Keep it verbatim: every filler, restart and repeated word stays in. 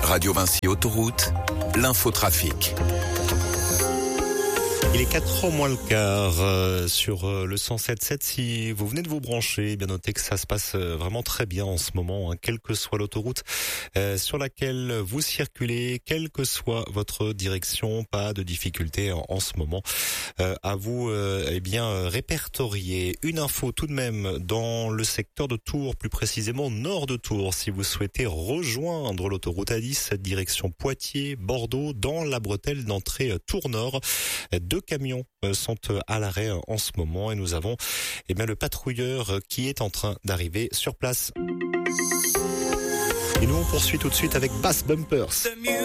Radio Vinci Autoroute, l'infotrafic. Il est quatre heures moins le quart euh, sur euh, le cent sept virgule sept. Si vous venez de vous brancher, bien notez que ça se passe euh, vraiment très bien en ce moment, hein, quelle que soit l'autoroute euh, sur laquelle vous circulez, quelle que soit votre direction, pas de difficulté en, en ce moment euh, à vous euh, eh bien euh, répertorier. Une info tout de même dans le secteur de Tours, plus précisément nord de Tours, si vous souhaitez rejoindre l'autoroute A dix, direction Poitiers, Bordeaux, dans la bretelle d'entrée euh, Tours Nord. Deux camions sont à l'arrêt en ce moment et nous avons eh bien, le patrouilleur qui est en train d'arriver sur place. Et nous on poursuit tout de suite avec Bass Bumpers.